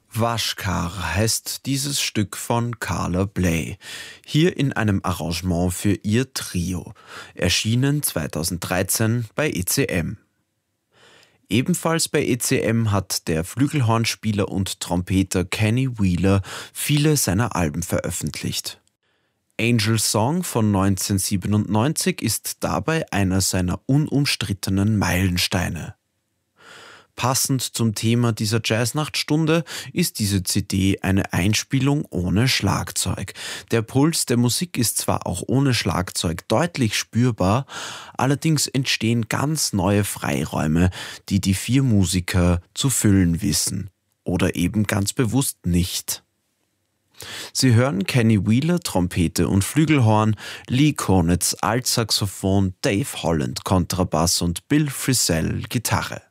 Waschkar heißt dieses Stück von Carla Bley, hier in einem Arrangement für ihr Trio, erschienen 2013 bei ECM. Ebenfalls bei ECM hat der Flügelhornspieler und Trompeter Kenny Wheeler viele seiner Alben veröffentlicht. Angel Song von 1997 ist dabei einer seiner unumstrittenen Meilensteine. Passend zum Thema dieser Jazznachtstunde ist diese CD eine Einspielung ohne Schlagzeug. Der Puls der Musik ist zwar auch ohne Schlagzeug deutlich spürbar, allerdings entstehen ganz neue Freiräume, die die vier Musiker zu füllen wissen. Oder eben ganz bewusst nicht. Sie hören Kenny Wheeler, Trompete und Flügelhorn, Lee Konitz, Altsaxophon, Dave Holland, Kontrabass und Bill Frisell, Gitarre.